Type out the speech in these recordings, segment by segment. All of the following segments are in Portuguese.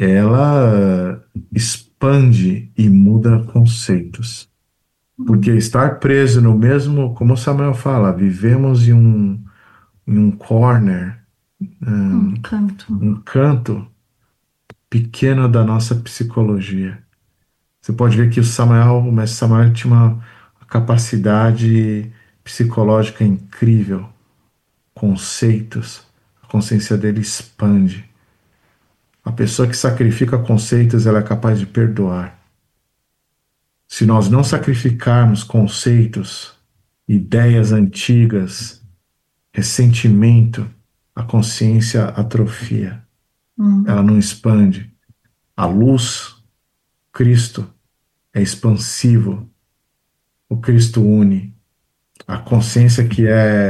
ela expande e muda conceitos. Porque estar preso no mesmo, como Samuel fala, vivemos em um corner, Canto. um canto pequeno da nossa psicologia. Você pode ver que o mestre Samuel tinha uma capacidade psicológica incrível, conceitos, a consciência dele expande. A pessoa que sacrifica conceitos, ela é capaz de perdoar. Se nós não sacrificarmos conceitos, ideias antigas, ressentimento, a consciência atrofia, ela Hum, não expande. A luz, Cristo, é expansivo, o Cristo une. A consciência que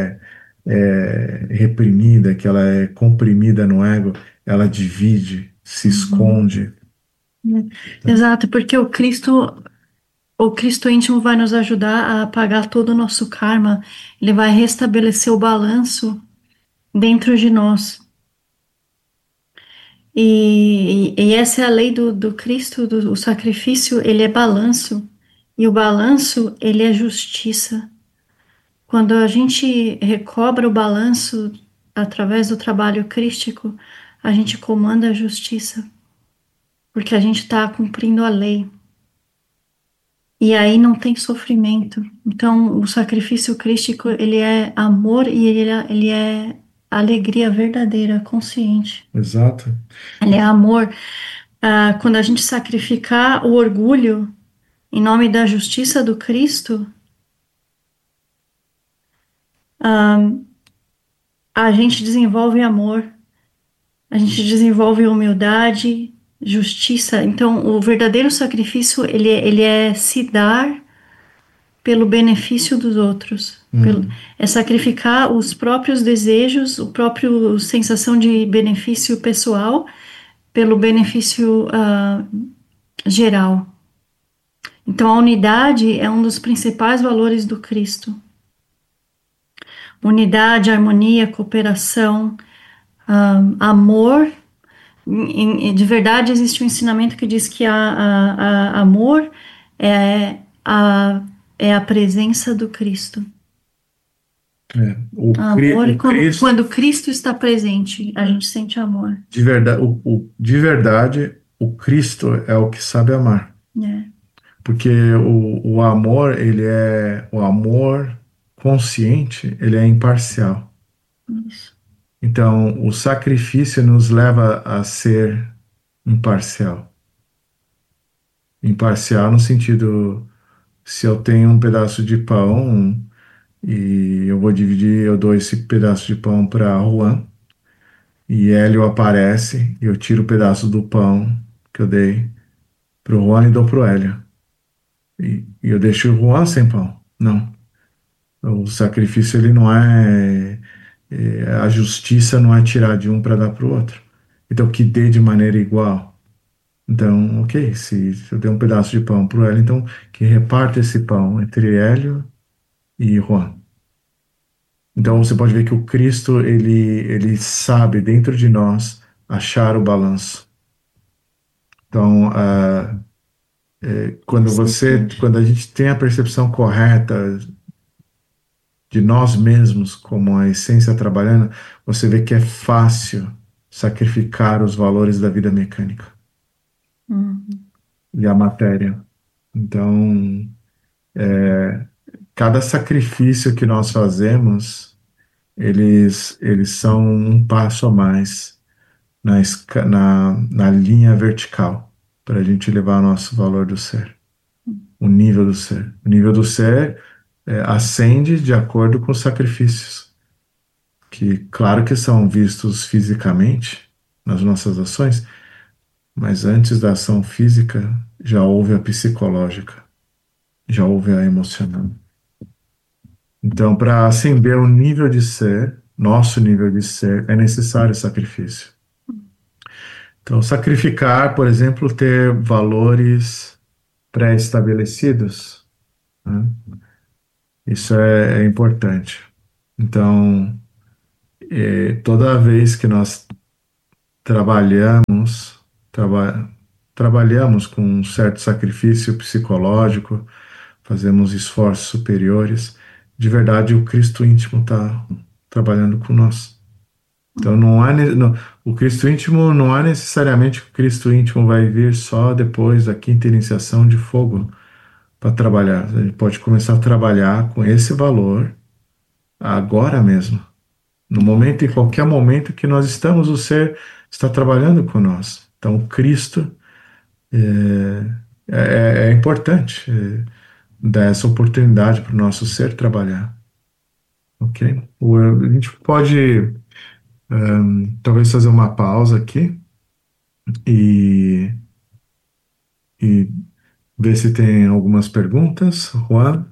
é reprimida, que ela é comprimida no ego, ela divide, se uhum. esconde. Exato, porque o Cristo íntimo vai nos ajudar a apagar todo o nosso karma. Ele vai restabelecer o balanço dentro de nós. E essa é a lei do Cristo, o sacrifício, ele é balanço. E o balanço, ele é justiça. Quando a gente recobra o balanço através do trabalho crístico, a gente comanda a justiça, porque a gente está cumprindo a lei. E aí não tem sofrimento. Então, o sacrifício crístico, ele é amor e ele é alegria verdadeira, consciente. Exato. Ele é amor. Quando a gente sacrificar o orgulho em nome da justiça do Cristo, a gente desenvolve amor, a gente desenvolve humildade, justiça. Então, o verdadeiro sacrifício, ele é se dar pelo benefício dos outros. Hum, É sacrificar os próprios desejos, o próprio sensação de benefício pessoal pelo benefício geral. Então, a unidade é um dos principais valores do Cristo. Unidade, harmonia, cooperação, amor. De verdade, existe um ensinamento que diz que amor é a, é a presença do Cristo. Amor, e O Cristo, quando Cristo está presente, a gente sente amor. de verdade, de verdade, o Cristo é o que sabe amar. Né? Porque o amor, o amor consciente, ele é imparcial. Isso. Então, o sacrifício nos leva a ser imparcial. Imparcial no sentido, se eu tenho um pedaço de pão e eu vou dividir, eu dou esse pedaço de pão para Juan e Hélio aparece e eu tiro o pedaço do pão que eu dei para o Juan e dou para o Hélio. E eu deixo o Juan sem pão. Não. O sacrifício ele não a justiça não é tirar de um para dar para o outro. Então que dê de maneira igual. Então, ok, se eu der um pedaço de pão para o Hélio, então que reparta esse pão entre Hélio e Juan. Então você pode ver que o Cristo ele sabe dentro de nós achar o balanço. Então, Interessante. quando a gente tem a percepção correta de nós mesmos como a essência trabalhando, você vê que é fácil sacrificar os valores da vida mecânica Hum, e a matéria. Então, cada sacrifício que nós fazemos, eles são um passo a mais na linha vertical para a gente levar o nosso valor do ser, o nível do ser. O nível do ser ascende de acordo com os sacrifícios, que claro que são vistos fisicamente nas nossas ações, mas antes da ação física já houve a psicológica, já houve a emocional. Então, para ascender o nível de ser, nosso nível de ser, é necessário sacrifício. Então, sacrificar, por exemplo, ter valores pré-estabelecidos, né? Isso é importante. Então, toda vez que nós trabalhamos, traba- trabalhamos com um certo sacrifício psicológico, fazemos esforços superiores. De verdade, o Cristo íntimo está trabalhando com nós. Então, o Cristo íntimo não há necessariamente que o Cristo íntimo vai vir só depois da quinta iniciação de fogo para trabalhar. A gente pode começar a trabalhar com esse valor agora mesmo. No momento, em qualquer momento que nós estamos, o ser está trabalhando com nós. Então, o Cristo é importante dar essa oportunidade para o nosso ser trabalhar, ok? A gente pode talvez fazer uma pausa aqui e, e ver se tem algumas perguntas. Juan?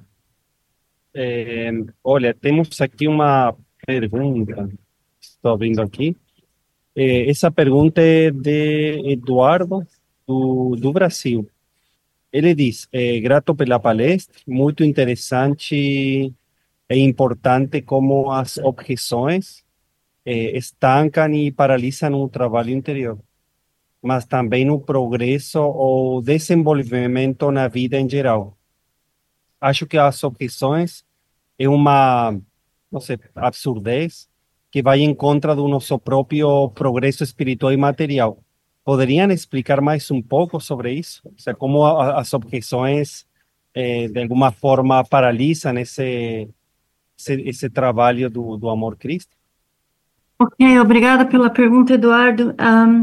Olha, temos aqui uma pergunta. Estou abrindo aqui. Essa pergunta é de Eduardo, do Brasil. Ele diz: grato pela palestra, muito interessante e importante como as objeções estancam e paralisam o trabalho interior, mas também o progresso ou desenvolvimento na vida em geral. Acho que as objeções é uma, não sei, absurdez que vai em contra do nosso próprio progresso espiritual e material. Poderiam explicar mais um pouco sobre isso? Ou seja, como as objeções, de alguma forma, paralisam esse trabalho do amor Cristo? Ok, obrigada pela pergunta, Eduardo.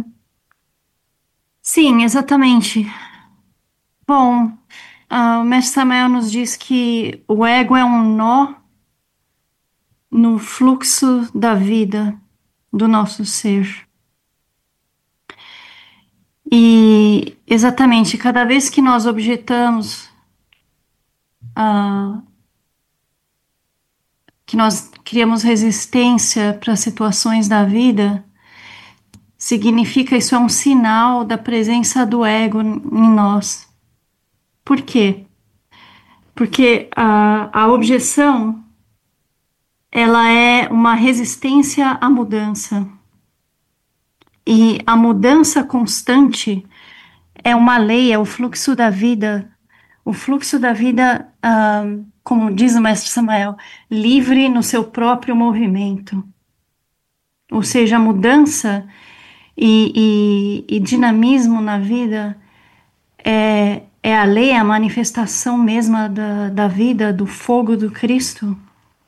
Sim, exatamente. Bom, o mestre Samael nos diz que o ego é um nó no fluxo da vida do nosso ser. E exatamente, cada vez que nós objetamos, que nós criamos resistência para situações da vida, significa isso é um sinal da presença do ego em nós. Por quê? Porque a objeção, ela é uma resistência à mudança. E a mudança constante é uma lei, é o fluxo da vida. O fluxo da vida, como diz o mestre Samael, livre no seu próprio movimento. Ou seja, a mudança e dinamismo na vida é a lei, é a manifestação mesma da vida, do fogo do Cristo.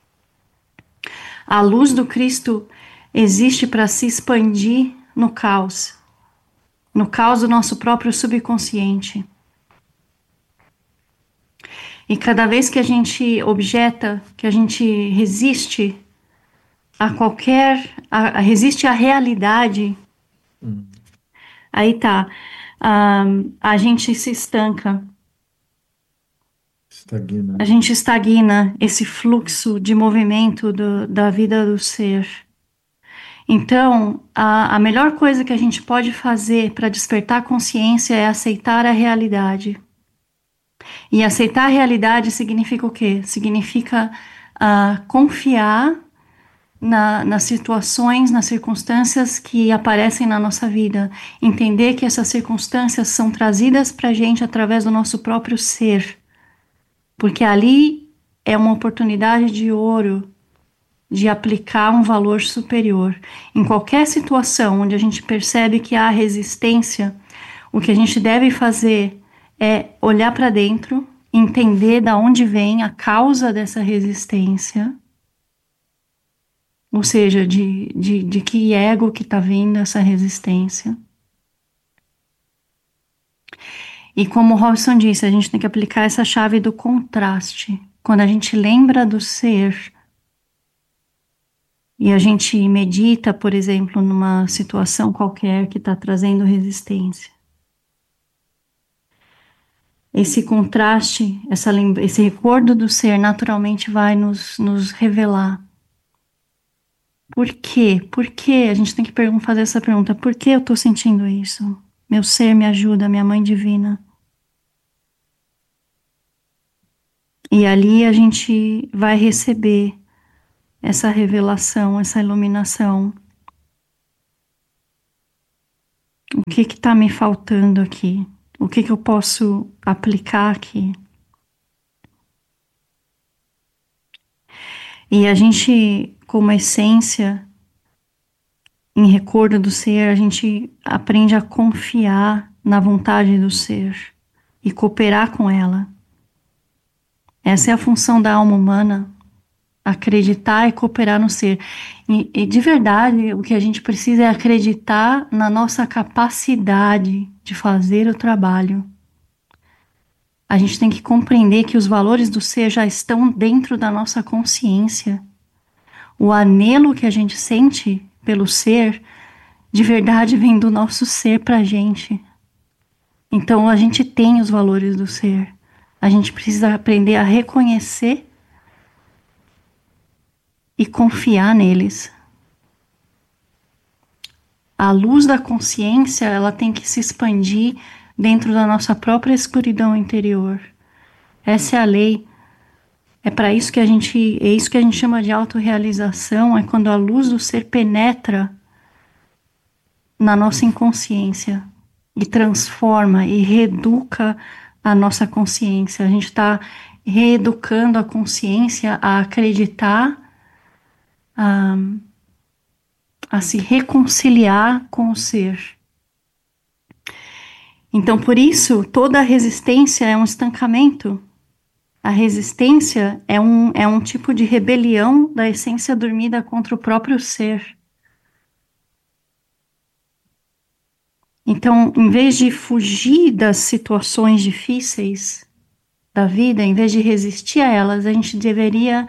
A luz do Cristo existe para se expandir no caos do nosso próprio subconsciente. E cada vez que a gente objeta, que a gente resiste resiste à realidade, aí tá, a gente se estanca. Estagna. A gente estagna esse fluxo de movimento da vida do ser. Então, a melhor coisa que a gente pode fazer para despertar consciência é aceitar a realidade. E aceitar a realidade significa o quê? Significa confiar nas situações, nas circunstâncias que aparecem na nossa vida. Entender que essas circunstâncias são trazidas para a gente através do nosso próprio ser. Porque ali é uma oportunidade de ouro de aplicar um valor superior. Em qualquer situação onde a gente percebe que há resistência, o que a gente deve fazer é olhar para dentro, entender de onde vem a causa dessa resistência, ou seja, de que ego que está vindo essa resistência. E como o Robson disse, a gente tem que aplicar essa chave do contraste. Quando a gente lembra do ser e a gente medita, por exemplo, numa situação qualquer que está trazendo resistência. Esse contraste, esse recordo do ser naturalmente vai nos revelar. Por quê? Por quê? A gente tem que fazer essa pergunta. Por que eu estou sentindo isso? Meu ser me ajuda, minha mãe divina. E ali a gente vai receber essa revelação, essa iluminação. O que está me faltando aqui? O que eu posso aplicar aqui? E a gente, como essência, em recordo do ser, a gente aprende a confiar na vontade do ser e cooperar com ela. Essa é a função da alma humana, acreditar e cooperar no ser. E de verdade, o que a gente precisa é acreditar na nossa capacidade de fazer o trabalho. A gente tem que compreender que os valores do ser já estão dentro da nossa consciência. O anelo que a gente sente pelo ser, de verdade, vem do nosso ser para a gente. Então, a gente tem os valores do ser. A gente precisa aprender a reconhecer e confiar neles. A luz da consciência, ela tem que se expandir dentro da nossa própria escuridão interior. Essa é a lei. É para isso que a gente chama de autorrealização, é quando a luz do ser penetra na nossa inconsciência e transforma e reeduca a nossa consciência. A gente está reeducando a consciência a acreditar, a se reconciliar com o ser. Então, por isso, toda resistência é um estancamento. A resistência é um tipo de rebelião da essência dormida contra o próprio ser. Então, em vez de fugir das situações difíceis da vida, em vez de resistir a elas, a gente deveria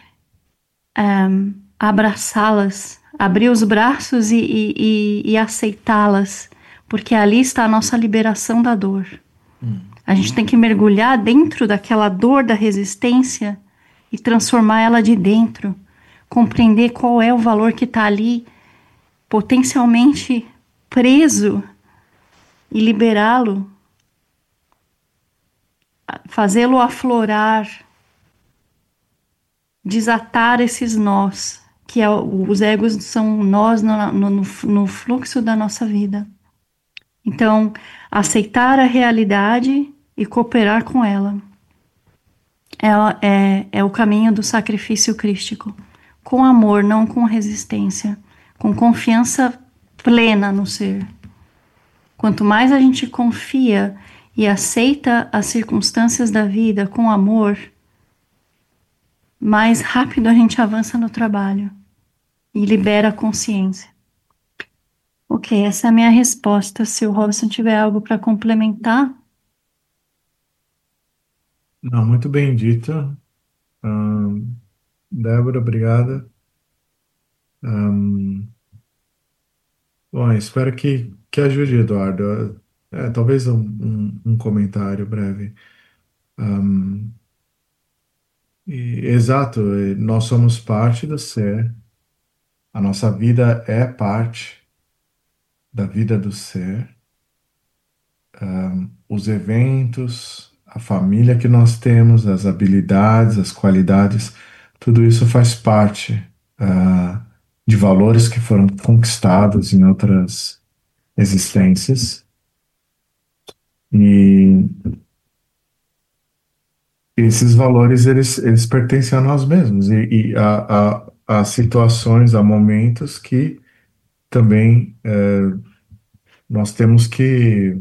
abraçá-las, abrir os braços e aceitá-las, porque ali está a nossa liberação da dor. A gente tem que mergulhar dentro daquela dor da resistência e transformar ela de dentro, compreender qual é o valor que está ali, potencialmente preso, e liberá-lo, fazê-lo aflorar, desatar esses nós, que os egos são nós no fluxo da nossa vida. Então, aceitar a realidade e cooperar com ela é o caminho do sacrifício crístico, com amor, não com resistência, com confiança plena no ser. Quanto mais a gente confia e aceita as circunstâncias da vida com amor, mais rápido a gente avança no trabalho e libera a consciência. Ok, essa é a minha resposta. Se o Robson tiver algo para complementar. Não, muito bem dito. Débora, obrigada. Bom, espero que ajude, Eduardo. Talvez um comentário breve. Exato, nós somos parte do ser. A nossa vida é parte da vida do ser. Os eventos, a família que nós temos, as habilidades, as qualidades, tudo isso faz parte de valores que foram conquistados em outras existências. E esses valores, eles pertencem a nós mesmos e a situações, a momentos que também nós temos que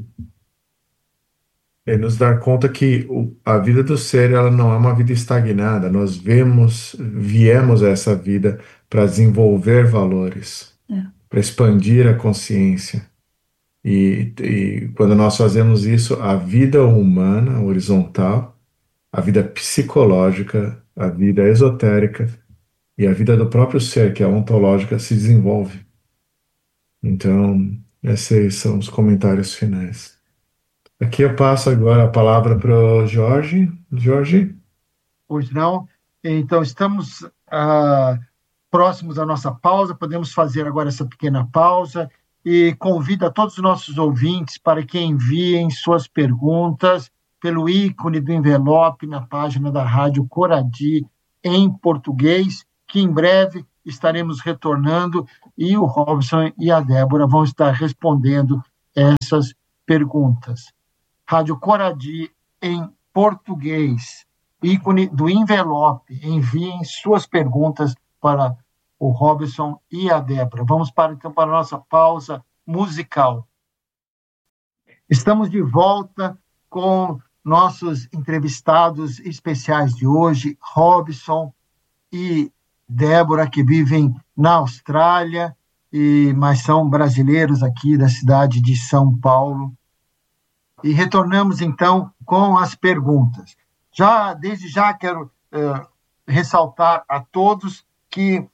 nos dar conta que a vida do ser, ela não é uma vida estagnada. Nós viemos a essa vida para desenvolver valores, para expandir a consciência. E quando nós fazemos isso, a vida humana, horizontal, a vida psicológica, a vida esotérica e a vida do próprio ser, que é ontológica, se desenvolve. Então, esses são os comentários finais. Aqui eu passo agora a palavra para o Jorge. Jorge? Pois não. Então, estamos próximos da nossa pausa, podemos fazer agora essa pequena pausa e convido a todos os nossos ouvintes para que enviem suas perguntas pelo ícone do envelope na página da Rádio Coradi em português, que em breve estaremos retornando e o Robson e a Débora vão estar respondendo essas perguntas. Rádio Coradi em português, ícone do envelope. Enviem suas perguntas para o Robson e a Débora. Vamos então para a nossa pausa musical. Estamos de volta com nossos entrevistados especiais de hoje, Robson e Débora, que vivem na Austrália, mas são brasileiros aqui da cidade de São Paulo. E retornamos, então, com as perguntas. Desde já quero ressaltar a todos que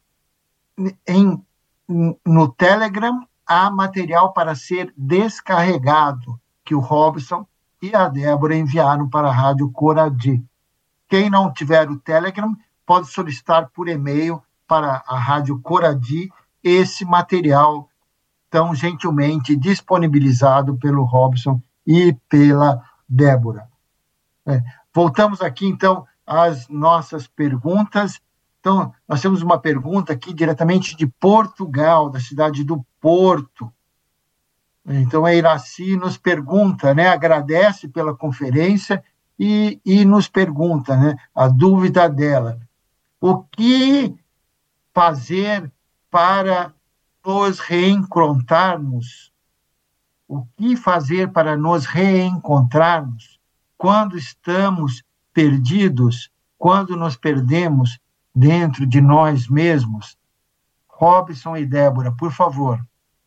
no Telegram há material para ser descarregado, que o Robson e a Débora enviaram para a Rádio Coradi. Quem não tiver o Telegram pode solicitar por e-mail para a Rádio Coradi esse material tão gentilmente disponibilizado pelo Robson e pela Débora. Voltamos aqui, então, às nossas perguntas. Então, nós temos uma pergunta aqui diretamente de Portugal, da cidade do Porto. Então, a Iraci nos pergunta, agradece pela conferência e nos pergunta, a dúvida dela. O que fazer para nos reencontrarmos? O que fazer para nos reencontrarmos quando estamos perdidos, quando nos perdemos dentro de nós mesmos? Robson e Débora, por favor.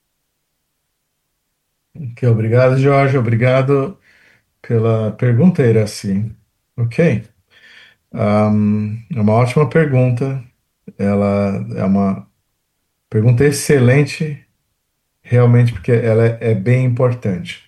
Ok, obrigado, Jorge. Obrigado pela pergunta, Iraci. Ok. É uma ótima pergunta. Ela é uma pergunta excelente, realmente, porque ela é bem importante.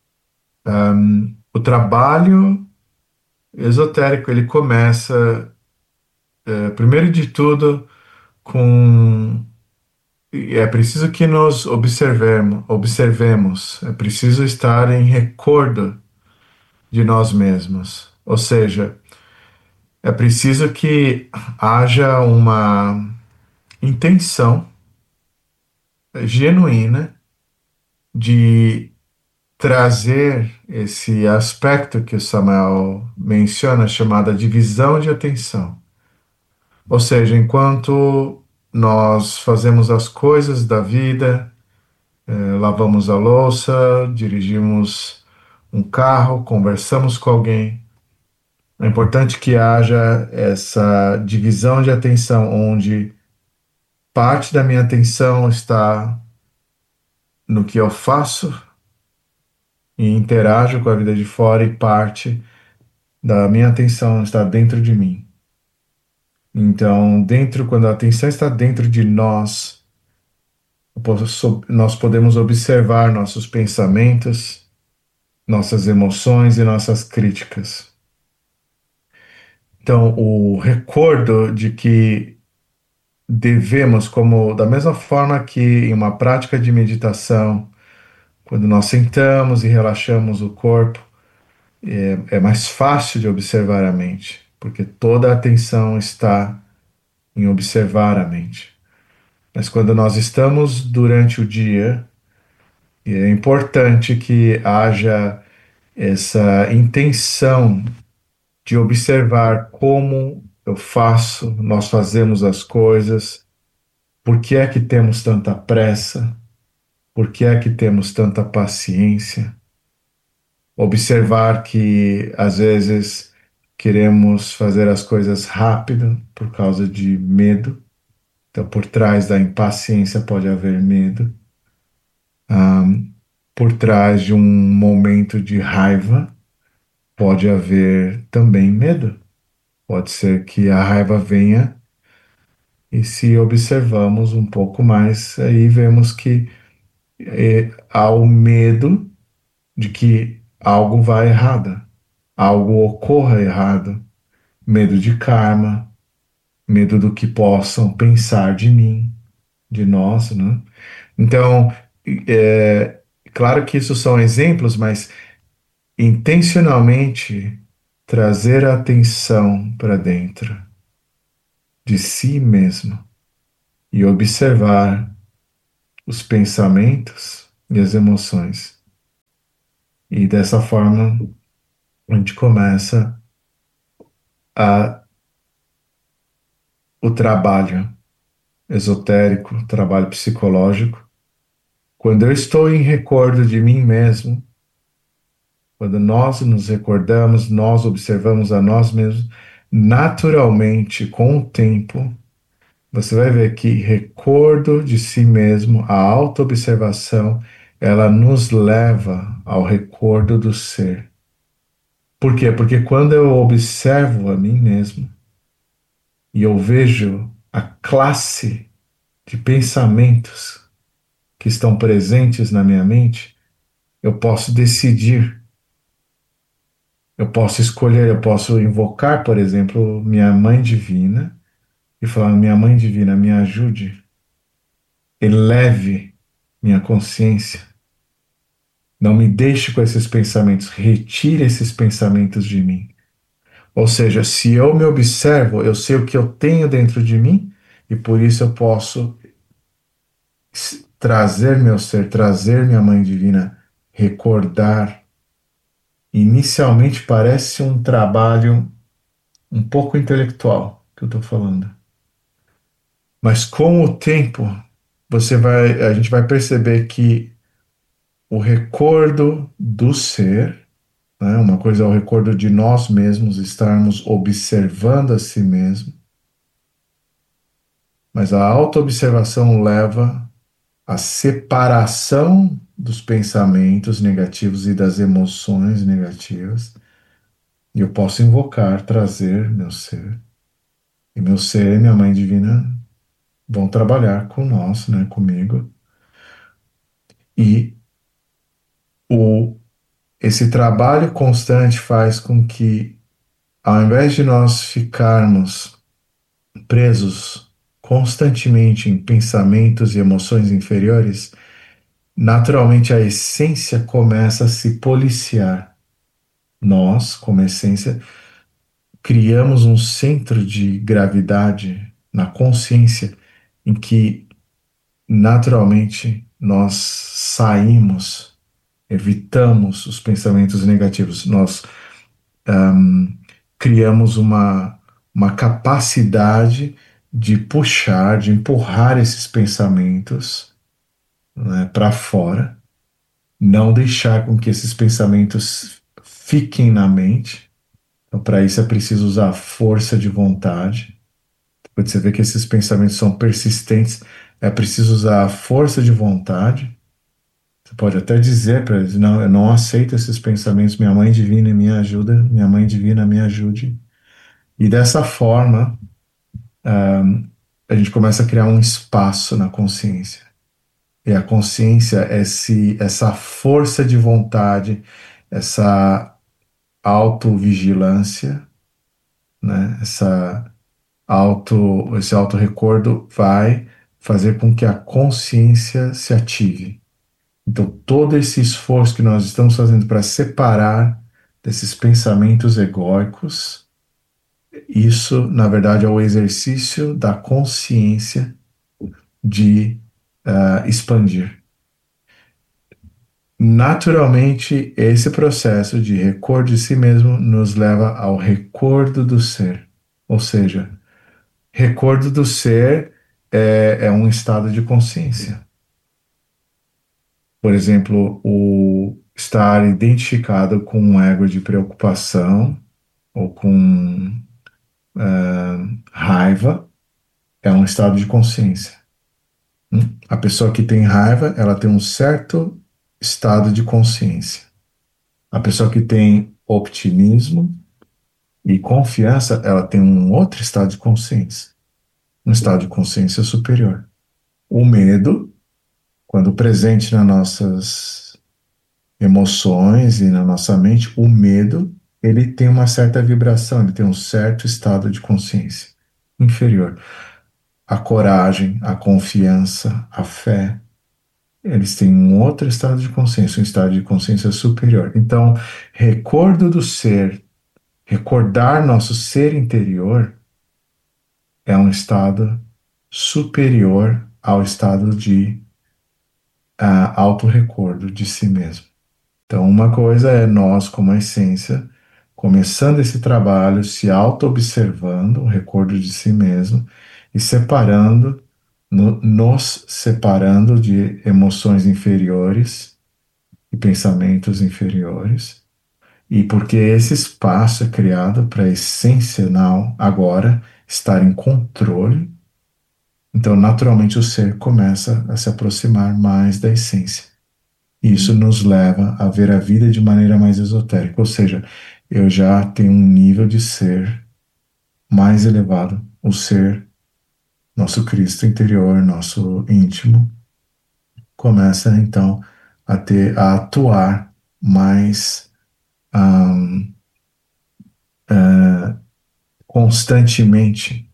O trabalho esotérico, ele começa, primeiro de tudo, com... É preciso que nos observemos, é preciso estar em recordo de nós mesmos. Ou seja, é preciso que haja uma intenção genuína de trazer esse aspecto que o Samuel menciona, chamada divisão de atenção. Ou seja, enquanto nós fazemos as coisas da vida, lavamos a louça, dirigimos um carro, conversamos com alguém, é importante que haja essa divisão de atenção, onde parte da minha atenção está no que eu faço e interajo com a vida de fora, e parte da minha atenção está dentro de mim. Então, quando a atenção está dentro de nós, nós podemos observar nossos pensamentos, nossas emoções e nossas críticas. Então, o recordo de que devemos, como da mesma forma que em uma prática de meditação, quando nós sentamos e relaxamos o corpo, é mais fácil de observar a mente, porque toda a atenção está em observar a mente. Mas quando nós estamos durante o dia, é importante que haja essa intenção de observar como nós fazemos as coisas, por que é que temos tanta pressa, por que é que temos tanta paciência. Observar que, às vezes, queremos fazer as coisas rápido por causa de medo. Então, por trás da impaciência pode haver medo. Por trás de um momento de raiva pode haver também medo. Pode ser que a raiva venha, e se observamos um pouco mais, aí vemos que há o medo de que algo vá errado, algo ocorra errado, medo de karma, medo do que possam pensar de mim, de nós, né? Então, claro que isso são exemplos, mas intencionalmente trazer a atenção para dentro de si mesmo e observar os pensamentos e as emoções. E dessa forma, a gente começa a, o trabalho esotérico, o trabalho psicológico. Quando eu estou em recordo de mim mesmo, quando nós nos recordamos, nós observamos a nós mesmos, naturalmente, com o tempo, você vai ver que recordo de si mesmo, a autoobservação, ela nos leva ao recordo do ser. Por quê? Porque quando eu observo a mim mesmo e eu vejo a classe de pensamentos que estão presentes na minha mente, eu posso decidir, eu posso escolher, eu posso invocar, por exemplo, minha mãe divina e falar: minha mãe divina, me ajude, eleve minha consciência, não me deixe com esses pensamentos, retire esses pensamentos de mim. Ou seja, se eu me observo, eu sei o que eu tenho dentro de mim e por isso eu posso trazer meu ser, trazer minha mãe divina, recordar. Inicialmente parece um trabalho um pouco intelectual que eu estou falando, mas com o tempo a gente vai perceber que o recordo do ser, né, uma coisa é o recordo de nós mesmos, estarmos observando a si mesmo, mas a autoobservação leva à separação dos pensamentos negativos e das emoções negativas. E eu posso invocar, trazer meu ser. E meu ser e minha mãe divina vão trabalhar com nós, né, comigo. E o, esse trabalho constante faz com que, ao invés de nós ficarmos presos constantemente em pensamentos e emoções inferiores, naturalmente a essência começa a se policiar. Nós, como essência, criamos um centro de gravidade na consciência em que naturalmente nós saímos, evitamos os pensamentos negativos, nós criamos uma capacidade de puxar, de empurrar esses pensamentos, né, para fora, não deixar com que esses pensamentos fiquem na mente. Então, para isso é preciso usar a força de vontade. Quando você vê que esses pensamentos são persistentes, é preciso usar a força de vontade. Você pode até dizer para eles: não, eu não aceito esses pensamentos, minha mãe divina me ajuda, minha mãe divina me ajude. E dessa forma, a gente começa a criar um espaço na consciência. E a consciência é essa força de vontade, essa autovigilância, né? Esse auto-recordo vai fazer com que a consciência se ative. Então, todo esse esforço que nós estamos fazendo para separar desses pensamentos egóicos, isso, na verdade, é o exercício da consciência de expandir. Naturalmente, esse processo de recordo de si mesmo nos leva ao recordo do ser. Ou seja, recordo do ser é um estado de consciência. Por exemplo, o estar identificado com um ego de preocupação ou com raiva é um estado de consciência. A pessoa que tem raiva, ela tem um certo estado de consciência. A pessoa que tem optimismo e confiança, ela tem um outro estado de consciência, um estado de consciência superior. O medo, quando presente nas nossas emoções e na nossa mente, o medo, ele tem uma certa vibração, ele tem um certo estado de consciência inferior. A coragem, a confiança, a fé, eles têm um outro estado de consciência, um estado de consciência superior. Então, recordo do ser, recordar nosso ser interior é um estado superior ao estado de autorrecordo de si mesmo. Então, uma coisa é nós, como a essência, começando esse trabalho, se auto-observando, o recordo de si mesmo, e separando, nos separando de emoções inferiores e pensamentos inferiores. E porque esse espaço é criado para a essência não, agora estar em controle, então naturalmente o ser começa a se aproximar mais da essência. E isso nos leva a ver a vida de maneira mais esotérica, ou seja, eu já tenho um nível de ser mais elevado, o ser, nosso Cristo interior, nosso íntimo, começa então a atuar mais um, constantemente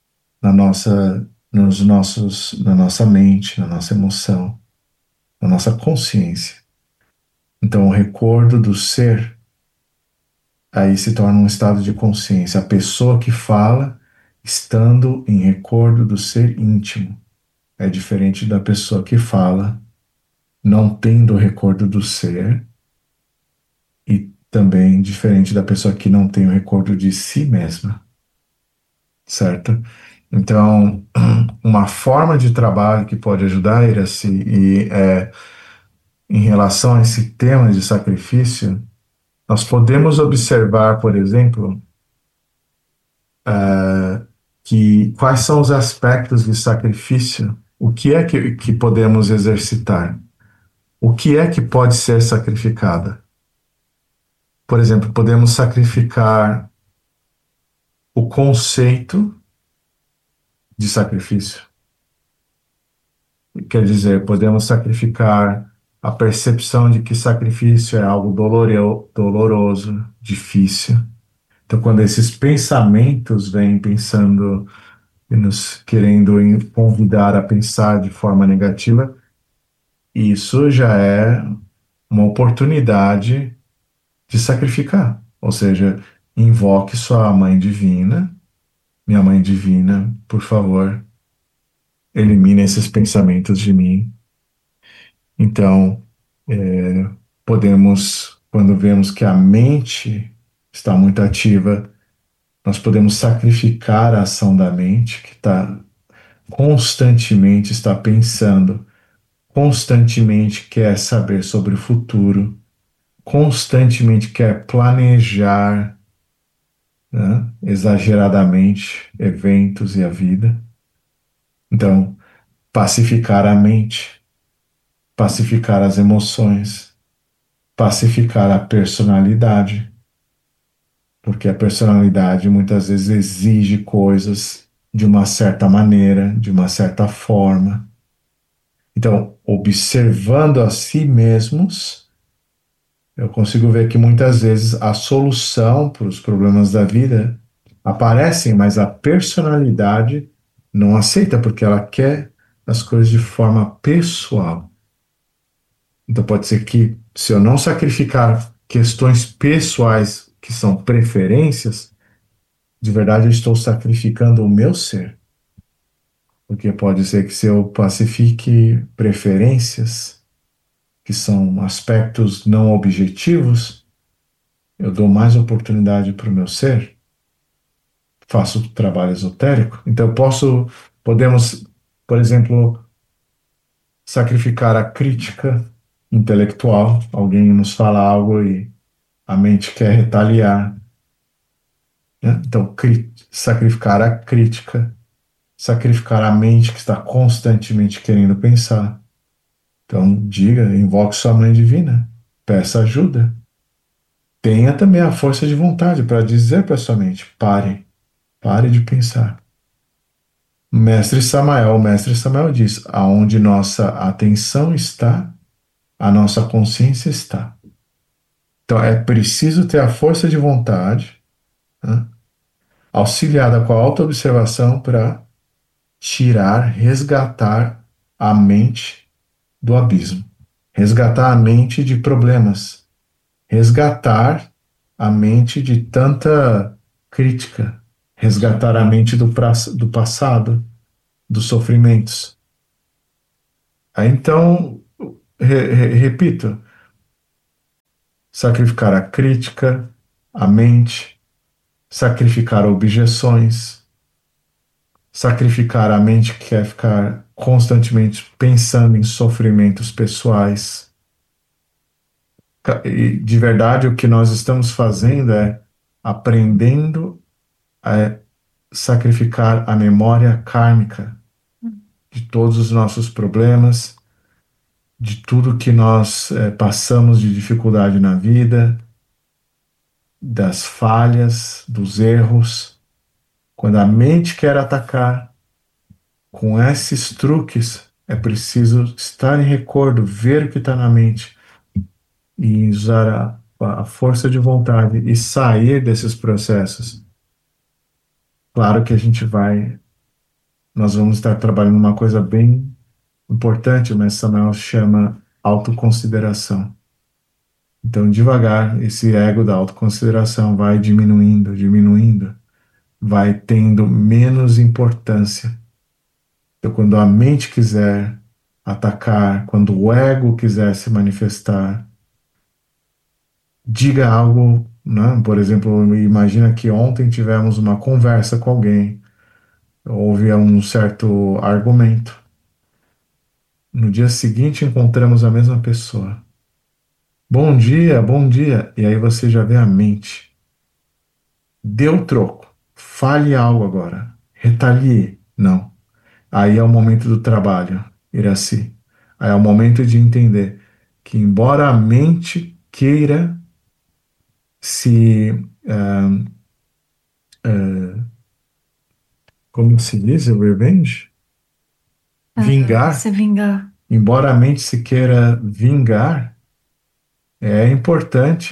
na nossa mente, na nossa emoção, na nossa consciência. Então, o recordo do ser aí se torna um estado de consciência. A pessoa que fala estando em recordo do ser íntimo é diferente da pessoa que fala não tendo o recordo do ser e também diferente da pessoa que não tem o recordo de si mesma, certo? Então, uma forma de trabalho que pode ajudar, Iraci, em relação a esse tema de sacrifício, nós podemos observar, por exemplo, que quais são os aspectos de sacrifício, o que é que podemos exercitar, o que é que pode ser sacrificado. Por exemplo, podemos sacrificar o conceito de sacrifício. Quer dizer, podemos sacrificar a percepção de que sacrifício é algo doloroso, difícil. Então, quando esses pensamentos vêm pensando e nos querendo convidar a pensar de forma negativa, isso já é uma oportunidade de sacrificar. Ou seja, invoque sua mãe divina, minha mãe divina, por favor, elimine esses pensamentos de mim. Então, podemos, quando vemos que a mente está muito ativa, nós podemos sacrificar a ação da mente, que constantemente está pensando, constantemente quer saber sobre o futuro, constantemente quer planejar, né, exageradamente eventos e a vida. Então, pacificar a mente, pacificar as emoções, pacificar a personalidade, porque a personalidade muitas vezes exige coisas de uma certa maneira, de uma certa forma. Então, observando a si mesmos, eu consigo ver que muitas vezes a solução para os problemas da vida aparecem, mas a personalidade não aceita porque ela quer as coisas de forma pessoal. Então pode ser que se eu não sacrificar questões pessoais que são preferências, de verdade eu estou sacrificando o meu ser. Porque pode ser que se eu pacifique preferências, que são aspectos não objetivos, eu dou mais oportunidade para o meu ser, faço trabalho esotérico. Então podemos, por exemplo, sacrificar a crítica intelectual. Alguém nos fala algo e a mente quer retaliar, né? Então, sacrificar a crítica, sacrificar a mente que está constantemente querendo pensar. Então, diga, invoque sua mãe divina, peça ajuda. Tenha também a força de vontade para dizer para sua mente: pare de pensar. O mestre Samael diz: aonde nossa atenção está, a nossa consciência está. Então, é preciso ter a força de vontade, né, auxiliada com a autoobservação para resgatar a mente do abismo, resgatar a mente de problemas, resgatar a mente de tanta crítica, resgatar a mente do passado, dos sofrimentos. Aí, então, repito, sacrificar a crítica, a mente, sacrificar objeções, sacrificar a mente que quer ficar constantemente pensando em sofrimentos pessoais. E, de verdade, o que nós estamos fazendo é aprendendo a sacrificar a memória kármica de todos os nossos problemas, de tudo que nós passamos de dificuldade na vida, das falhas, dos erros. Quando a mente quer atacar, com esses truques, é preciso estar em recordo, ver o que está na mente e usar a força de vontade e sair desses processos. Claro que nós vamos estar trabalhando uma coisa bem importante, mas Samuel chama autoconsideração. Então, devagar, esse ego da autoconsideração vai diminuindo, diminuindo, vai tendo menos importância. Então, quando a mente quiser atacar, quando o ego quiser se manifestar, diga algo, né? Por exemplo, imagina que ontem tivemos uma conversa com alguém, houve um certo argumento. No dia seguinte encontramos a mesma pessoa. Bom dia, bom dia. E aí você já vê a mente. Dê o troco. Fale algo agora. Retalie. Não. Aí é o momento do trabalho, Iraci. Aí é o momento de entender que, embora a mente queira se. Como se diz? Revenge? Vingar. Se vingar. Embora a mente se queira vingar, é importante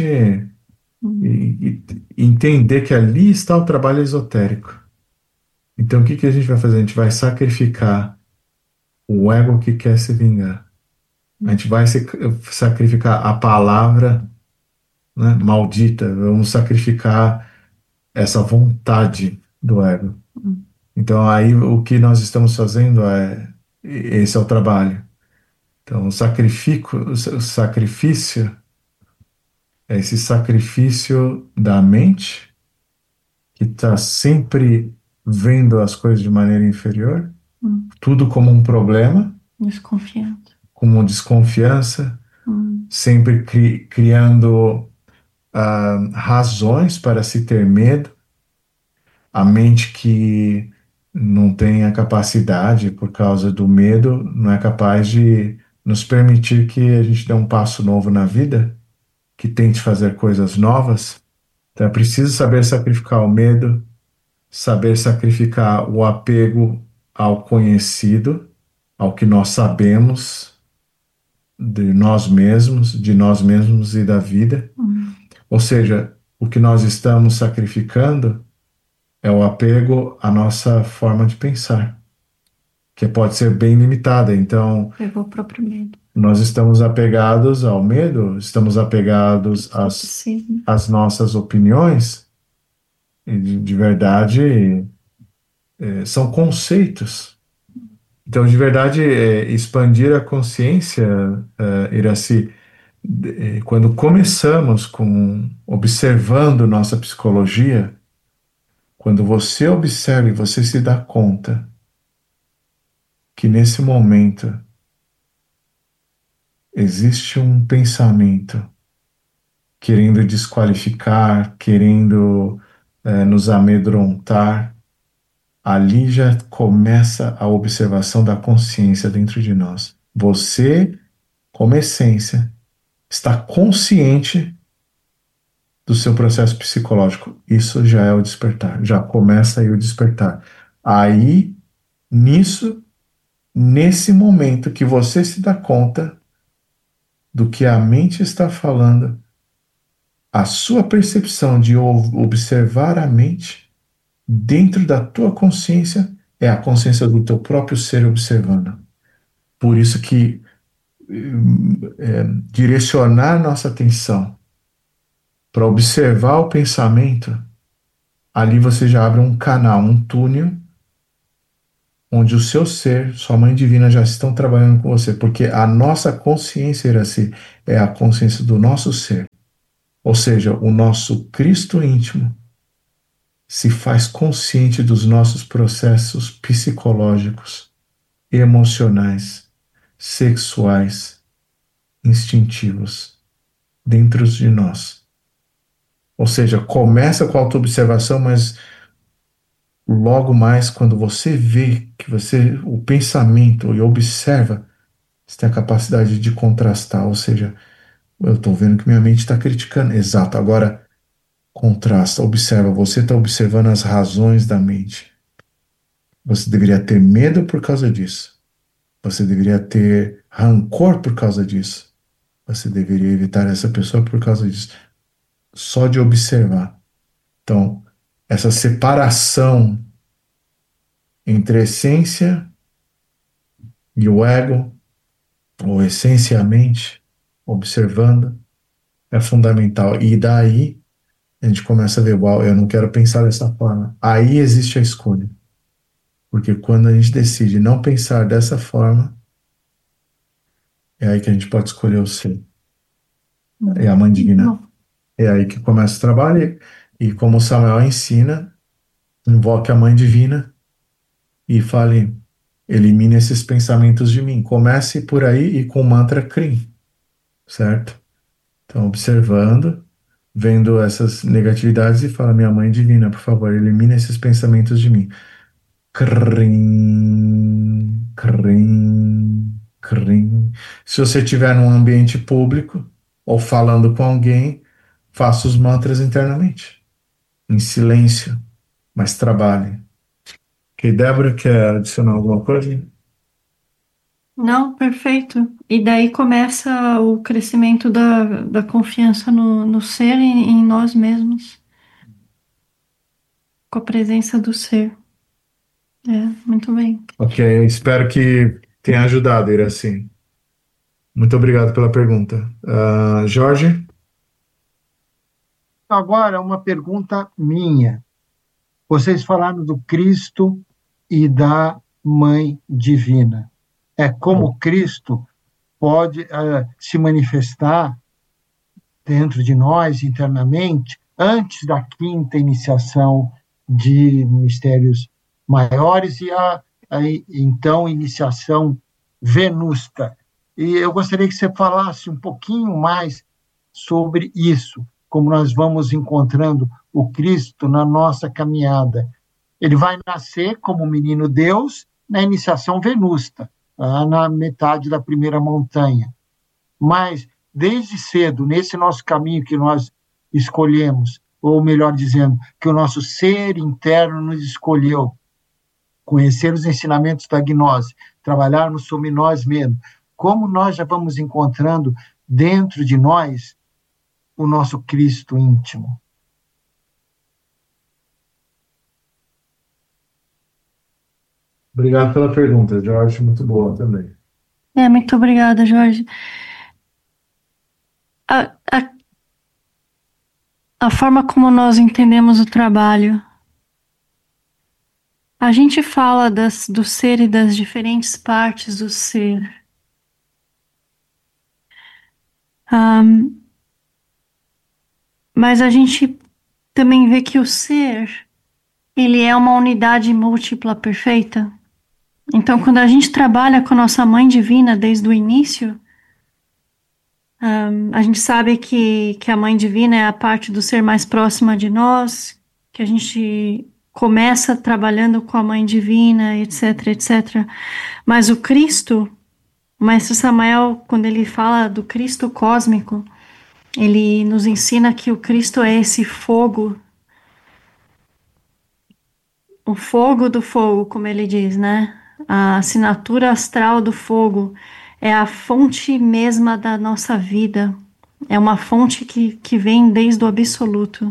entender que ali está o trabalho esotérico. Então, o que que a gente vai fazer? A gente vai sacrificar o ego que quer se vingar. A gente vai sacrificar a palavra, né, maldita. Vamos sacrificar essa vontade do ego. Então, aí o que nós estamos fazendo esse é o trabalho. Então, o sacrifício é esse sacrifício da mente que está sempre vendo as coisas de maneira inferior, tudo como um problema, Desconfiança. como desconfiança, sempre criando razões para se ter medo, a mente que não tem a capacidade, por causa do medo, não é capaz de nos permitir que a gente dê um passo novo na vida, que tente fazer coisas novas. Então é preciso saber sacrificar o medo, saber sacrificar o apego ao conhecido, ao que nós sabemos de nós mesmos e da vida. Ou seja, o que nós estamos sacrificando é o apego à nossa forma de pensar, que pode ser bem limitada. Então, Pegou o próprio medo. nós estamos apegados ao medo, estamos apegados às nossas opiniões, e de verdade são conceitos. Então, de verdade, expandir a consciência, Iraci, quando começamos com observando nossa psicologia, quando você observa e você se dá conta que nesse momento existe um pensamento querendo desqualificar, querendo nos amedrontar, ali já começa a observação da consciência dentro de nós. Você, como essência, está consciente do seu processo psicológico. Isso já é o despertar, já começa aí o despertar. Aí, nesse momento que você se dá conta do que a mente está falando, a sua percepção de observar a mente dentro da tua consciência é a consciência do teu próprio ser observando. Por isso que direcionar nossa atenção para observar o pensamento, ali você já abre um canal, um túnel, onde o seu ser, sua mãe divina já estão trabalhando com você, porque a nossa consciência, Iraci, é a consciência do nosso ser. Ou seja, o nosso Cristo íntimo se faz consciente dos nossos processos psicológicos, emocionais, sexuais, instintivos dentro de nós. Ou seja, começa com a autoobservação, mas logo mais, quando você vê que o pensamento e observa, você tem a capacidade de contrastar. Ou seja, eu estou vendo que minha mente está criticando. Exato. Agora, contrasta, observa. Você está observando as razões da mente. Você deveria ter medo por causa disso. Você deveria ter rancor por causa disso. Você deveria evitar essa pessoa por causa disso. Só de observar. Então, essa separação entre a essência e o ego, ou essência e a mente, observando, é fundamental. E daí a gente começa a ver, uau, eu não quero pensar dessa forma. Aí existe a escolha. Porque quando a gente decide não pensar dessa forma, é aí que a gente pode escolher o ser. É a mãe divina. É aí que começa o trabalho. E como Samuel ensina, invoque a mãe divina e fale, elimine esses pensamentos de mim. Comece por aí e com o mantra Krim, certo? Então, observando, vendo essas negatividades e fala, minha mãe divina, por favor, elimine esses pensamentos de mim. Krim, krim, krim. Se você estiver num ambiente público ou falando com alguém, faça os mantras internamente, em silêncio, mas trabalhe. Ok, Débora, quer adicionar alguma coisa? Não, perfeito. E daí começa o crescimento da confiança no ser e em nós mesmos, com a presença do ser. É, muito bem. Ok, espero que tenha ajudado, Iraci. Muito obrigado pela pergunta. Jorge? Agora, uma pergunta minha. Vocês falaram do Cristo e da Mãe Divina. É como Cristo pode se manifestar dentro de nós internamente antes da quinta iniciação de mistérios maiores e então iniciação venusta. E eu gostaria que você falasse um pouquinho mais sobre isso, como nós vamos encontrando o Cristo na nossa caminhada. Ele vai nascer como menino Deus na iniciação venusta, lá na metade da primeira montanha. Mas, desde cedo, nesse nosso caminho que nós escolhemos, ou melhor dizendo, que o nosso ser interno nos escolheu, conhecer os ensinamentos da gnose, trabalharmos sobre nós mesmos, como nós já vamos encontrando dentro de nós o nosso Cristo íntimo. Obrigado pela pergunta, Jorge, muito boa também. Muito obrigada, Jorge. A, a, a forma como nós entendemos o trabalho. A gente fala do ser e das diferentes partes do ser. Mas a gente também vê que o ser, ele é uma unidade múltipla perfeita. Então, quando a gente trabalha com a nossa Mãe Divina desde o início, a gente sabe que a Mãe Divina é a parte do ser mais próxima de nós, que a gente começa trabalhando com a Mãe Divina, etc, etc. Mas o Cristo, o Mestre Samael, quando ele fala do Cristo cósmico, ele nos ensina que o Cristo é esse fogo, o fogo do fogo, como ele diz, né? A assinatura astral do fogo é a fonte mesma da nossa vida. É uma fonte que vem desde o absoluto.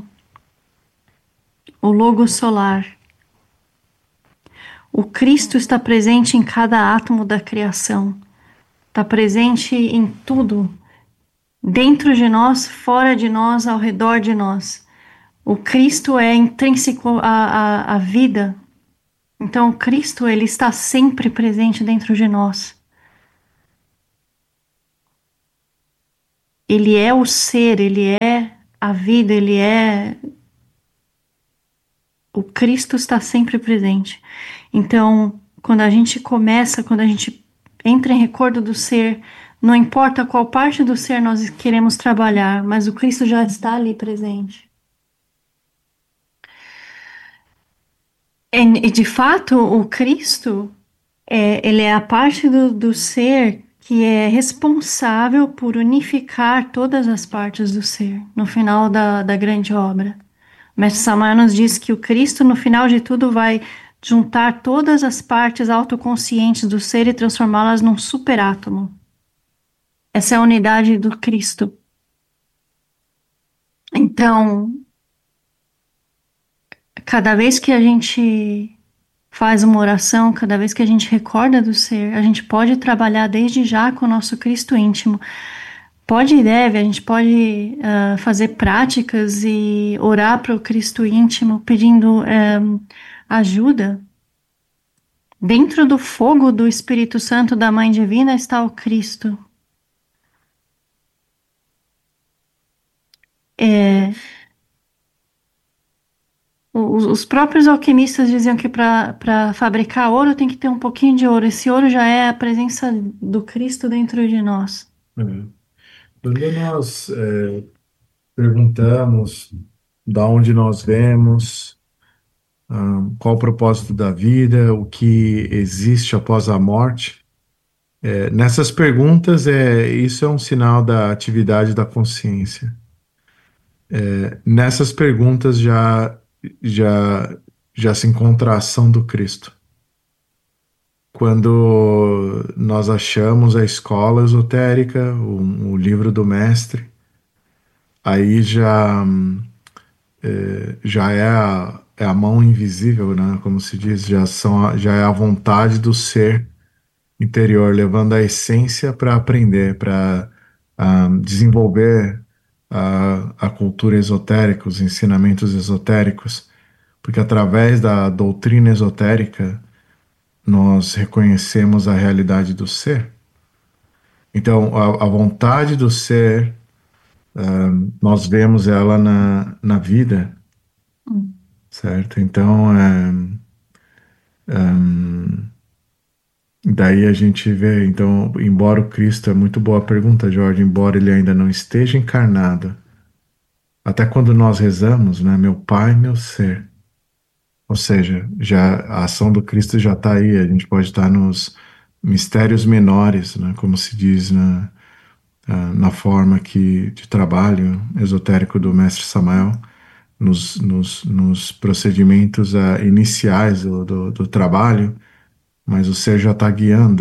O logo solar. O Cristo está presente em cada átomo da criação. Está presente em tudo. Dentro de nós, fora de nós, ao redor de nós. O Cristo é intrínseco à vida. Então, o Cristo, ele está sempre presente dentro de nós. Ele é o ser, ele é a vida, o Cristo está sempre presente. Então, quando a gente entra em recordo do ser, não importa qual parte do ser nós queremos trabalhar, mas o Cristo já está ali presente. E de fato, o Cristo, ele é a parte do ser que é responsável por unificar todas as partes do ser, no final da grande obra. O Mestre Samael nos diz que o Cristo, no final de tudo, vai juntar todas as partes autoconscientes do ser e transformá-las num superátomo. Essa é a unidade do Cristo. Então, cada vez que a gente faz uma oração, cada vez que a gente recorda do ser, a gente pode trabalhar desde já com o nosso Cristo íntimo. Pode e deve, a gente pode fazer práticas e orar para o Cristo íntimo, pedindo ajuda. Dentro do fogo do Espírito Santo da Mãe Divina está o Cristo. Os próprios alquimistas diziam que para fabricar ouro tem que ter um pouquinho de ouro. Esse ouro já é a presença do Cristo dentro de nós. Quando nós perguntamos da onde nós vemos, qual o propósito da vida, o que existe após a morte, nessas perguntas, isso é um sinal da atividade da consciência. Nessas perguntas já se encontra a ação do Cristo. Quando nós achamos a escola esotérica, o livro do mestre, aí já é a mão invisível, né? Como se diz, já é a vontade do ser interior, levando a essência para aprender, para desenvolver a cultura esotérica, os ensinamentos esotéricos, porque através da doutrina esotérica nós reconhecemos a realidade do ser. Então, a vontade do ser, nós vemos ela na vida, certo? Então, daí a gente vê, então, embora o Cristo, é muito boa a pergunta, Jorge, embora ele ainda não esteja encarnado, até quando nós rezamos, né, meu Pai, meu ser, ou seja, já a ação do Cristo já está aí, a gente pode estar nos mistérios menores, né, como se diz na forma de trabalho esotérico do Mestre Samael, nos procedimentos iniciais do trabalho, mas o ser já está guiando,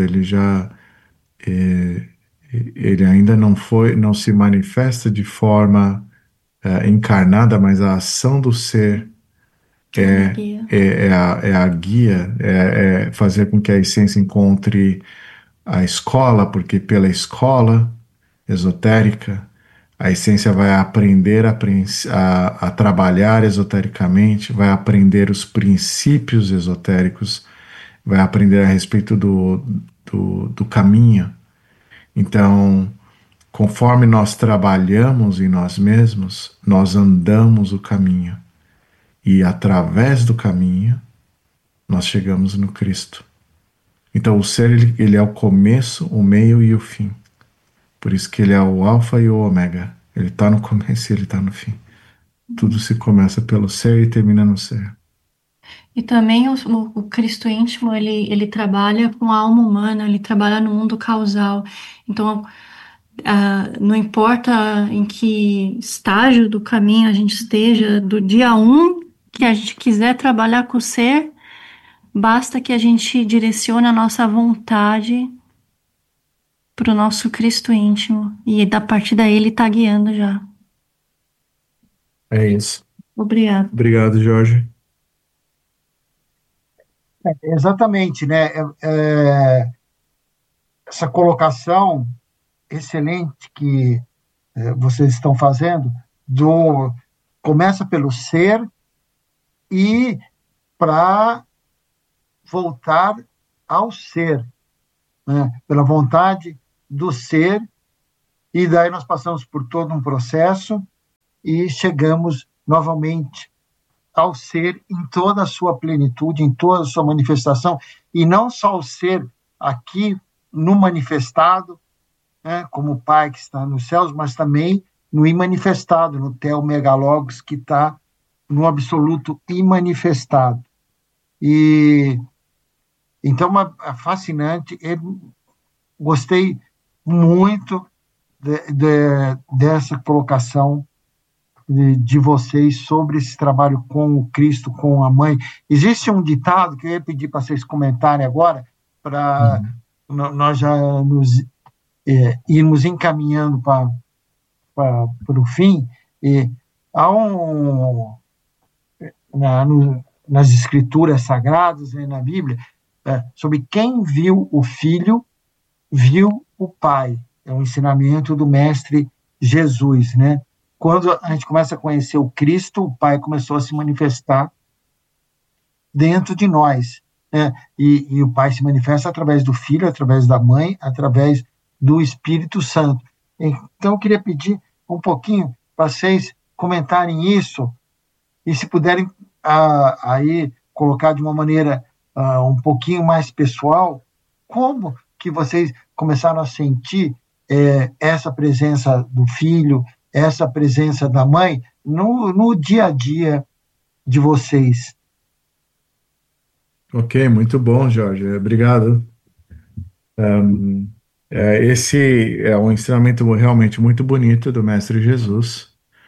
ele ainda não se manifesta de forma encarnada, mas a ação do ser é a guia, é fazer com que a essência encontre a escola, porque pela escola esotérica, a essência vai aprender a trabalhar esotericamente, vai aprender os princípios esotéricos, vai aprender a respeito do caminho. Então, conforme nós trabalhamos em nós mesmos, nós andamos o caminho. E através do caminho, nós chegamos no Cristo. Então, o ser, ele é o começo, o meio e o fim. Por isso que ele é o alfa e o ômega. Ele está no começo e ele está no fim. Tudo se começa pelo ser e termina no ser. E também o Cristo íntimo, ele trabalha com a alma humana, ele trabalha no mundo causal. Então, não importa em que estágio do caminho a gente esteja, do dia 1 que a gente quiser trabalhar com o ser, basta que a gente direcione a nossa vontade para o nosso Cristo íntimo. E da partir daí ele está guiando já. É isso. Obrigada. Obrigado, Jorge. Exatamente, né? Essa colocação excelente que vocês estão fazendo, começa pelo ser e para voltar ao ser, né? Pela vontade do ser, e daí nós passamos por todo um processo e chegamos novamente ao ser em toda a sua plenitude, em toda a sua manifestação, e não só o ser aqui no manifestado, né, como o Pai que está nos céus, mas também no imanifestado, no Theomegalogos, que está no absoluto imanifestado. E então é fascinante. Gostei muito dessa colocação de vocês sobre esse trabalho com o Cristo, com a mãe. Existe um ditado que eu ia pedir para vocês comentarem agora, para nós já irmos encaminhando para o fim. Há nas escrituras sagradas, né, na Bíblia, sobre quem viu o Filho, viu o Pai. É um ensinamento do Mestre Jesus, né? Quando a gente começa a conhecer o Cristo, o Pai começou a se manifestar dentro de nós, né? E o Pai se manifesta através do Filho, através da Mãe, através do Espírito Santo. Então, eu queria pedir um pouquinho para vocês comentarem isso, e se puderem aí colocar de uma maneira um pouquinho mais pessoal, como que vocês começaram a sentir essa presença do Filho, essa presença da Mãe no dia a dia de vocês. Ok, muito bom, Jorge. Obrigado. Esse é um ensinamento realmente muito bonito do Mestre Jesus.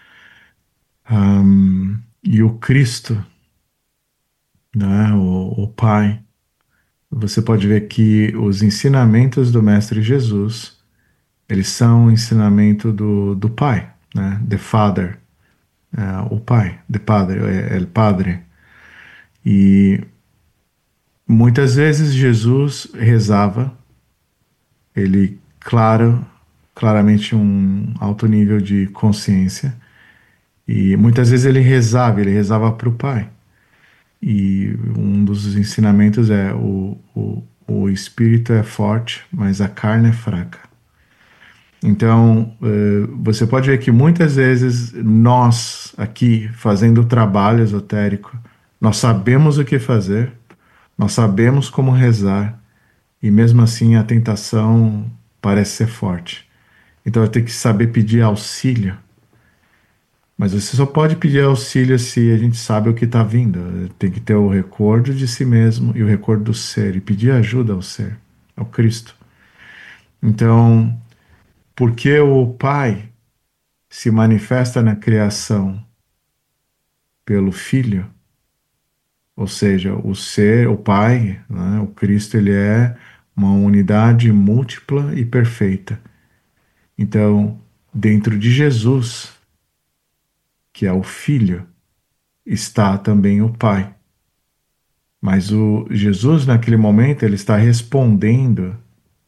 E o Cristo, né, o Pai, você pode ver que os ensinamentos do Mestre Jesus, eles são o ensinamento do Pai, né, the Father, o Pai, the Padre, el Padre. E muitas vezes Jesus rezava, ele, claramente um alto nível de consciência, e muitas vezes ele rezava para o Pai. E um dos ensinamentos é o espírito é forte, mas a carne é fraca. Então, você pode ver que muitas vezes nós aqui, fazendo o trabalho esotérico, nós sabemos o que fazer, nós sabemos como rezar, e mesmo assim a tentação parece ser forte. Então eu tenho que saber pedir auxílio. Mas você só pode pedir auxílio se a gente sabe o que está vindo. Tem que ter o recordo de si mesmo e o recordo do ser, e pedir ajuda ao ser, ao Cristo. Então, porque o Pai se manifesta na criação pelo Filho, ou seja, o ser, o Pai, né, o Cristo, ele é uma unidade múltipla e perfeita. Então, dentro de Jesus, que é o Filho, está também o Pai. Mas o Jesus, naquele momento, ele está respondendo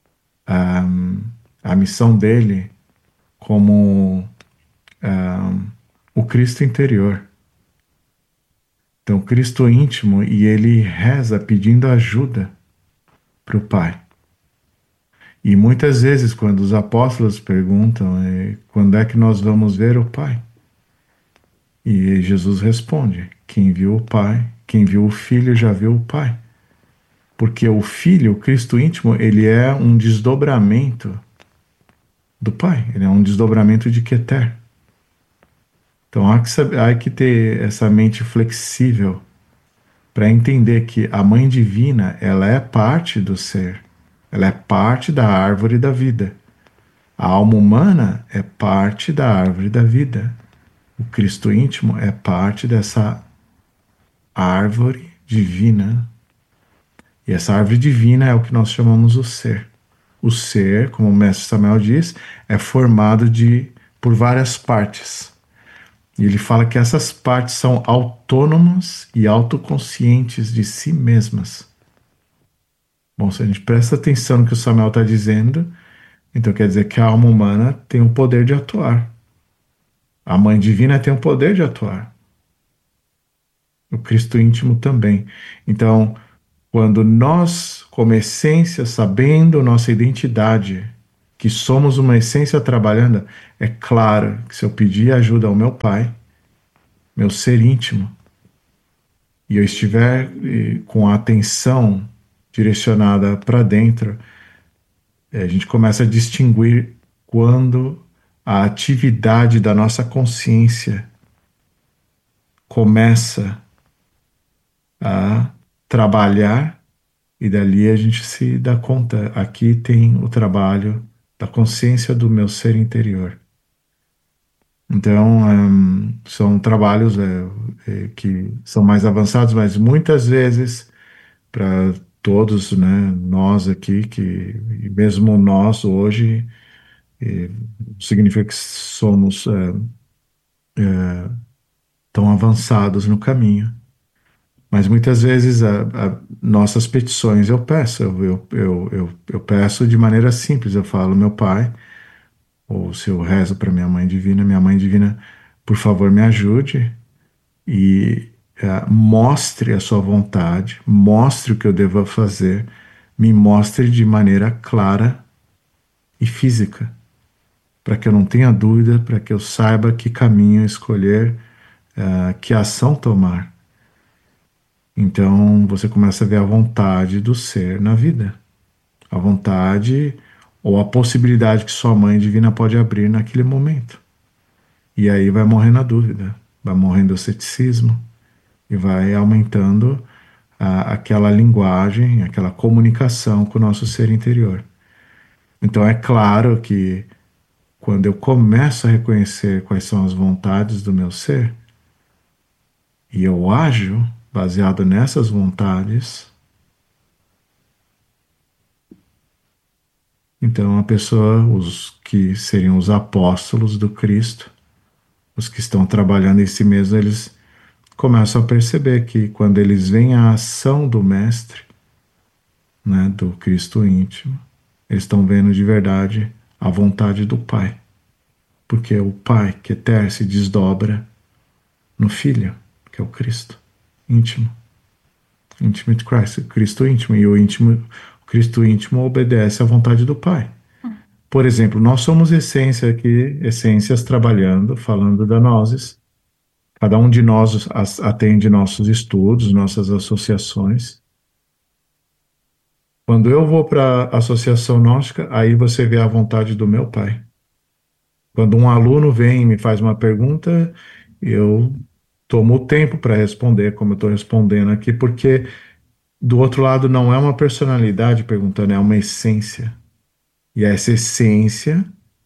a missão dele como o Cristo interior. Então, Cristo íntimo, e ele reza pedindo ajuda para o Pai. E muitas vezes, quando os apóstolos perguntam quando é que nós vamos ver o Pai? E Jesus responde: quem viu o Pai, quem viu o Filho já viu o Pai. Porque o Filho, o Cristo íntimo, ele é um desdobramento do Pai. Ele é um desdobramento de Keter. Então há que ter essa mente flexível para entender que a Mãe Divina, ela é parte do ser. Ela é parte da árvore da vida. A alma humana é parte da árvore da vida. O Cristo íntimo é parte dessa árvore divina. E essa árvore divina é o que nós chamamos o ser. O ser, como o mestre Samuel diz, é formado por várias partes. E ele fala que essas partes são autônomas e autoconscientes de si mesmas. Bom, se a gente presta atenção no que o Samuel está dizendo, então quer dizer que a alma humana tem o poder de atuar. A Mãe Divina tem o poder de atuar. O Cristo íntimo também. Então, quando nós, como essência, sabendo nossa identidade que somos uma essência trabalhando, é claro que se eu pedir ajuda ao meu Pai, meu ser íntimo, e eu estiver com a atenção direcionada para dentro, a gente começa a distinguir quando a atividade da nossa consciência começa a trabalhar, e dali a gente se dá conta, aqui tem o trabalho da consciência do meu ser interior. Então, são trabalhos que são mais avançados, mas muitas vezes, para todos, né, nós aqui, e mesmo nós hoje, significa que somos tão avançados no caminho. Mas muitas vezes nossas petições eu peço, eu peço de maneira simples, eu falo, meu Pai, ou se eu rezo para minha mãe divina, por favor me ajude e mostre a sua vontade, mostre o que eu devo fazer, me mostre de maneira clara e física, para que eu não tenha dúvida, para que eu saiba que caminho escolher, que ação tomar. Então você começa a ver a vontade do ser na vida, a vontade ou a possibilidade que sua mãe divina pode abrir naquele momento. E aí vai morrendo a dúvida, vai morrendo o ceticismo e vai aumentando aquela linguagem, aquela comunicação com o nosso ser interior. Então é claro que quando eu começo a reconhecer quais são as vontades do meu ser e eu ajo baseado nessas vontades, então a pessoa, os que seriam os apóstolos do Cristo, os que estão trabalhando em si mesmos, eles começam a perceber que quando eles veem a ação do Mestre, né, do Cristo íntimo, eles estão vendo de verdade a vontade do Pai. Porque é o Pai que Keter se desdobra no Filho, que é o Cristo íntimo. Intimate Christ, Cristo íntimo. E o Cristo íntimo obedece à vontade do Pai. Por exemplo, nós somos essência aqui, essências trabalhando, falando da nozes. Cada um de nós atende nossos estudos, nossas associações. Quando eu vou para a associação gnóstica, aí você vê a vontade do meu Pai. Quando um aluno vem e me faz uma pergunta, eu tomo o tempo para responder, como eu estou respondendo aqui, porque do outro lado não é uma personalidade perguntando, é uma essência. E essa essência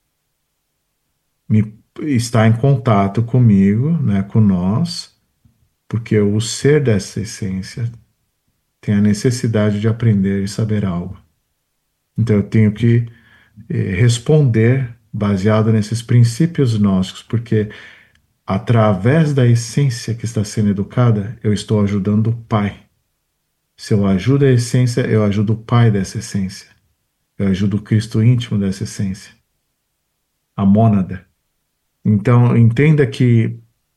está em contato comigo, né, com nós, porque o ser dessa essência tem a necessidade de aprender e saber algo. Então eu tenho que responder baseado nesses princípios gnósticos, porque através da essência que está sendo educada, eu estou ajudando o Pai. Se eu ajudo a essência, eu ajudo o Pai dessa essência. Eu ajudo o Cristo íntimo dessa essência. A mônada. Então, entenda que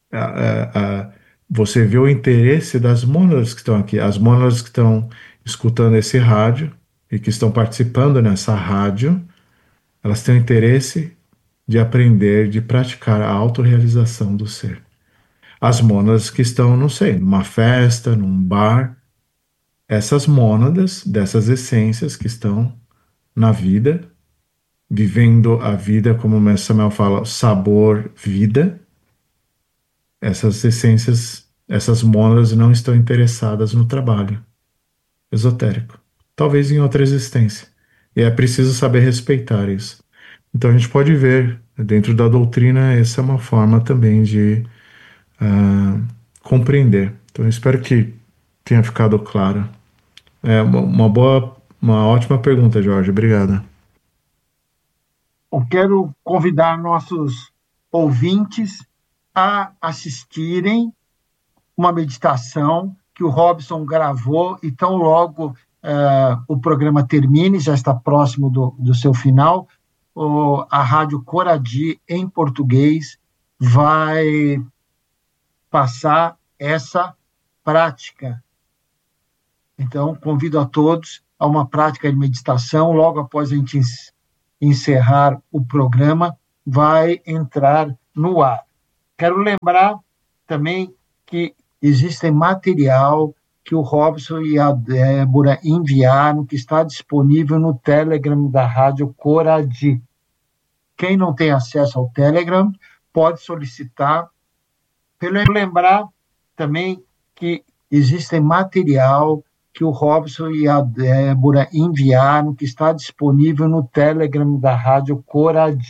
você vê o interesse das mônadas que estão aqui. As mônadas que estão escutando esse rádio e que estão participando nessa rádio, elas têm interesse de aprender, de praticar a autorrealização do ser. As mônadas que estão, não sei, numa festa, num bar, essas mônadas dessas essências que estão na vida, vivendo a vida, como o Mestre Samuel fala, sabor, vida, essas essências, essas mônadas não estão interessadas no trabalho esotérico. Talvez em outra existência. E é preciso saber respeitar isso. Então a gente pode ver, dentro da doutrina, essa é uma forma também de compreender. Então eu espero que tenha ficado claro. É uma ótima pergunta, Jorge. Obrigado. Eu quero convidar nossos ouvintes a assistirem uma meditação que o Robson gravou, e tão logo o programa termine, já está próximo do seu final, a Rádio Coradi, em português, vai passar essa prática. Então, convido a todos a uma prática de meditação, logo após a gente encerrar o programa, vai entrar no ar. Quero lembrar também que existe material que o Robson e a Débora enviaram, que está disponível no Telegram da Rádio Coradi. Quem não tem acesso ao Telegram pode solicitar. Quero lembrar também que existe material que o Robson e a Débora enviaram, que está disponível no Telegram da Rádio Coradi.